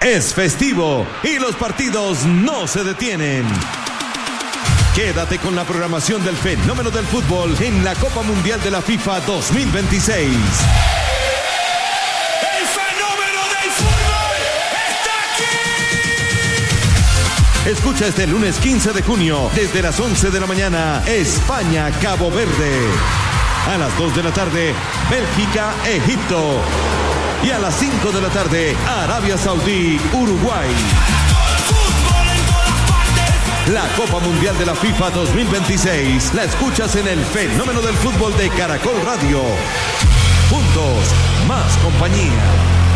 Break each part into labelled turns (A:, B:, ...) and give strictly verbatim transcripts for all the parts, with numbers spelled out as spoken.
A: Es festivo y los partidos no se detienen. Quédate con la programación del fenómeno del fútbol en la Copa Mundial de la FIFA dos mil veintiséis.
B: ¡El fenómeno del fútbol está aquí!
A: Escucha este lunes quince de junio, desde las once de la mañana, España-Cabo Verde. A las dos de la tarde, Bélgica-Egipto. Y a las cinco de la tarde, Arabia Saudí-Uruguay. La Copa Mundial de la FIFA dos mil veintiséis la escuchas en el fenómeno del fútbol de Caracol Radio. Juntos, más compañía.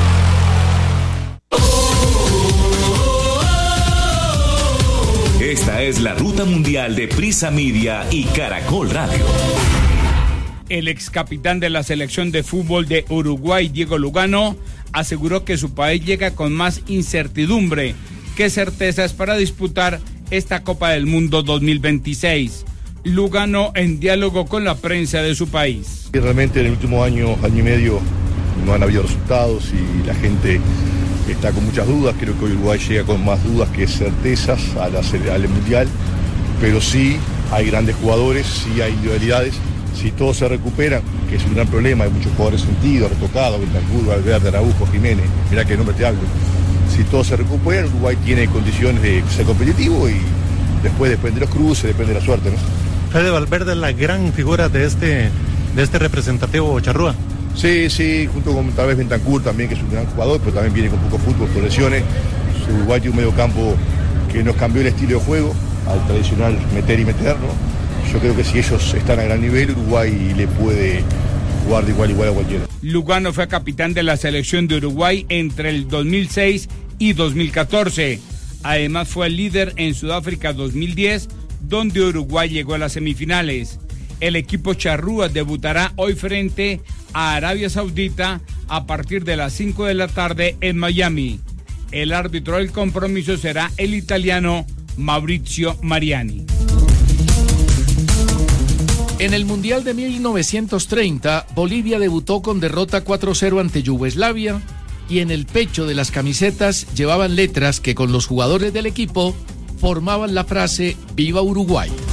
C: Esta es la ruta mundial de Prisa Media y Caracol Radio.
D: El ex capitán de la selección de fútbol de Uruguay, Diego Lugano, aseguró que su país llega con más incertidumbre que certezas para disputar esta Copa del Mundo dos mil veintiséis. Lugano en diálogo con la prensa de su país.
E: Realmente en el último año, año y medio, no han habido resultados y la gente está con muchas dudas. Creo que Uruguay llega con más dudas que certezas a la, al Mundial, pero sí hay grandes jugadores, sí hay individualidades. Si todos se recuperan, que es un gran problema, hay muchos jugadores sentidos, retocados, Bentancur, Valverde, Araujo, Jiménez, mirá qué nombre te hablo. Si todos se recuperan, Uruguay tiene condiciones de ser competitivo y después depende de los cruces, depende de la suerte, ¿no?
F: Fede Valverde es la gran figura de este, de este representativo charrúa.
E: Sí, sí, junto con tal vez Bentancur también, que es un gran jugador, pero también viene con poco fútbol, por lesiones. Uruguay tiene un medio campo que nos cambió el estilo de juego, al tradicional meter y meter, ¿no? Yo creo que si ellos están a gran nivel, Uruguay le puede jugar de igual a igual a cualquiera.
D: Lugano fue capitán de la selección de Uruguay entre el dos mil seis y dos mil catorce. Además fue el líder en Sudáfrica dos mil diez, donde Uruguay llegó a las semifinales. El equipo charrúa debutará hoy frente a Arabia Saudita a partir de las cinco de la tarde en Miami. El árbitro del compromiso será el italiano Maurizio Mariani.
G: En el Mundial de mil novecientos treinta, Bolivia debutó con derrota cuatro cero ante Yugoslavia y en el pecho de las camisetas llevaban letras que con los jugadores del equipo formaban la frase «Viva Uruguay».